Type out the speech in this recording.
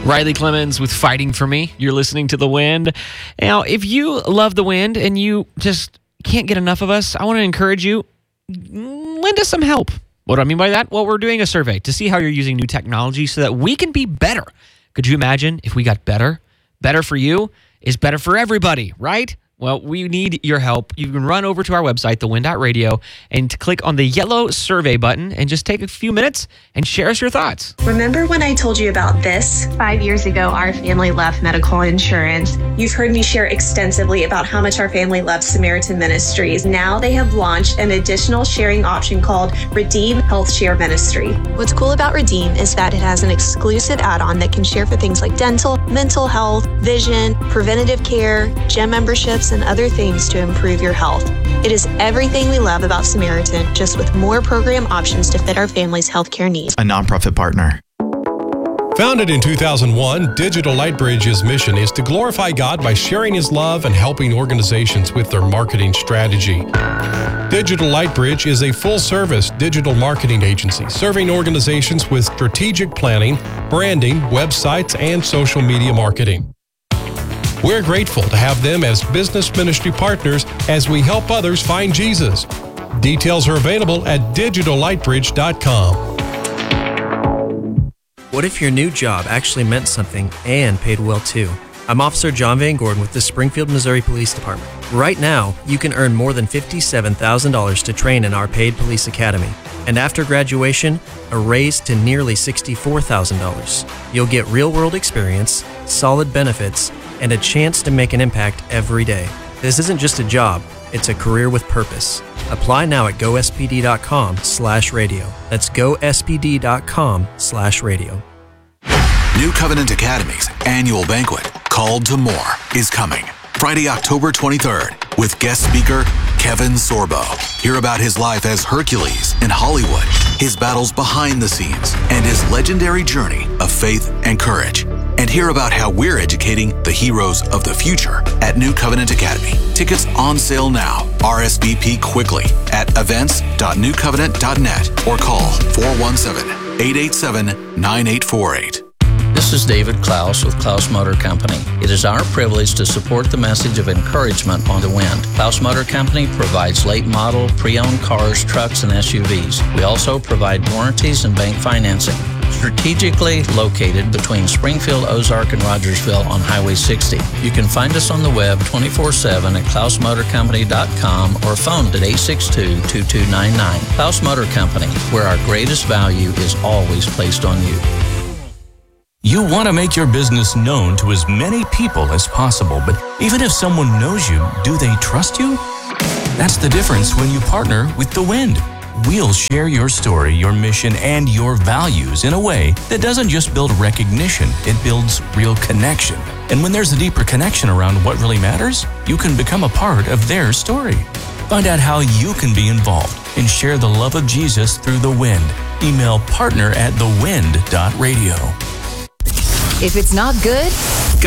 Riley Clemens with Fighting For Me. You're listening to The Wind. Now, if you love The Wind and you just can't get enough of us, I want to encourage you, lend us some help. What do I mean by that? Well, we're doing a survey to see how you're using new technology so that we can be better. Could you imagine if we got better? Better for you is better for everybody, right? Well, we need your help. You can run over to our website, thewind.radio, and click on the yellow survey button and just take a few minutes and share us your thoughts. Remember when I told you about this? 5 years ago, our family left medical insurance. You've heard me share extensively about how much our family loves Samaritan Ministries. Now they have launched an additional sharing option called Redeem Health Share Ministry. What's cool about Redeem is that it has an exclusive add-on that can share for things like dental, mental health, vision, preventative care, gym memberships, and other things to improve your health. It is everything we love about Samaritan, just with more program options to fit our family's healthcare needs. A nonprofit partner. Founded in 2001, Digital Lightbridge's mission is to glorify God by sharing His love and helping organizations with their marketing strategy. Digital Lightbridge is a full-service digital marketing agency serving organizations with strategic planning, branding, websites, and social media marketing. We're grateful to have them as business ministry partners as we help others find Jesus. Details are available at digitallightbridge.com. What if your new job actually meant something and paid well too? I'm Officer John Van Gordon with the Springfield, Missouri Police Department. Right now, you can earn more than $57,000 to train in our paid police academy. And after graduation, a raise to nearly $64,000. You'll get real-world experience, solid benefits, and a chance to make an impact every day. This isn't just a job, it's a career with purpose. Apply now at gospd.com/radio. That's gospd.com/radio. New Covenant Academy's annual banquet, Called to More, is coming Friday, October 23rd, with guest speaker Kevin Sorbo. Hear about his life as Hercules in Hollywood, his battles behind the scenes, and his legendary journey of faith and courage. And hear about how we're educating the heroes of the future at New Covenant Academy. Tickets on sale now. RSVP quickly at events.newcovenant.net or call 417-887-9848. This is David Klaus with Klaus Motor Company. It is our privilege to support the message of encouragement on The Wind. Klaus Motor Company provides late model, pre-owned cars, trucks, and SUVs. We also provide warranties and bank financing. Strategically located between Springfield, Ozark, and Rogersville on Highway 60. You can find us on the web 24/7 at klausmotorcompany.com or phone at 862-2299. Klaus Motor Company, where our greatest value is always placed on you. You want to make your business known to as many people as possible, but even if someone knows you, do they trust you? That's the difference when you partner with The Wind. We'll share your story, your mission, and your values in a way that doesn't just build recognition, it builds real connection. And when there's a deeper connection around what really matters, you can become a part of their story. Find out how you can be involved and share the love of Jesus through The Wind. Email partner@thewind.radio. If it's not good,